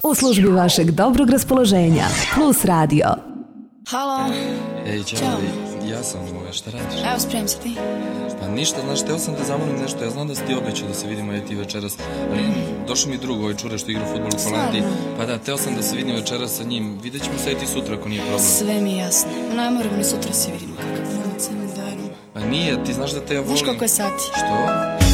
U službi vašeg dobrog raspoloženja. Plus radio. Halo. Ej, čao. Ja sam šta radiš? Evo, spremim se ti. Pa ništa, znaš, teo sam da zamolim nešto. Ja znam da si ti obećao da se vidimo i ti večeras. Ali došao mi drug, ovaj čure što igra fudbal u Holandiji. Pa da, teo sam da se vidim večeras sa njim. Vidjet ćemo se i ti sutra ako nije problem. Sve mi je jasno. Ne moramo ni sutra se vidimo. Kakav problem, samo da verujem. Pa nije, ti znaš da te ja volim. Znaš koliko je sati? Što?